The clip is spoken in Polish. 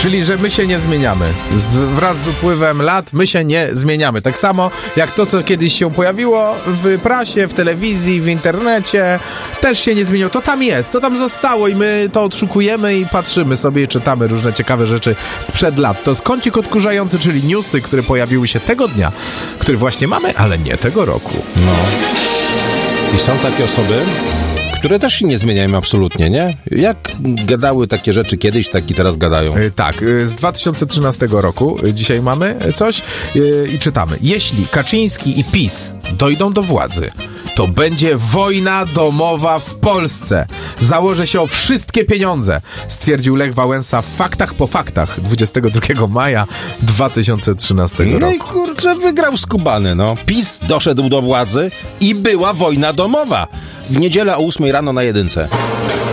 Czyli, że my się nie zmieniamy. Wraz z upływem lat my się nie zmieniamy. Tak samo jak to, co kiedyś się pojawiło w prasie, w telewizji, w internecie, też się nie zmieniło. To tam jest, to tam zostało i my to odszukujemy i patrzymy sobie i czytamy różne ciekawe rzeczy sprzed lat. To jest kącik odkurzający, czyli newsy, które pojawiły się tego dnia, który właśnie mamy, ale nie tego roku. No. I są takie osoby, które też się nie zmieniają absolutnie, nie? Jak gadały takie rzeczy kiedyś, tak i teraz gadają. Tak, z 2013 roku dzisiaj mamy coś i czytamy. Jeśli Kaczyński i PiS dojdą do władzy, to będzie wojna domowa w Polsce. Założę się o wszystkie pieniądze, stwierdził Lech Wałęsa w Faktach po faktach 22 maja 2013 roku. No i kurczę, wygrał skubany, no. PiS doszedł do władzy i była wojna domowa. W niedzielę o 8 rano na Jedynce.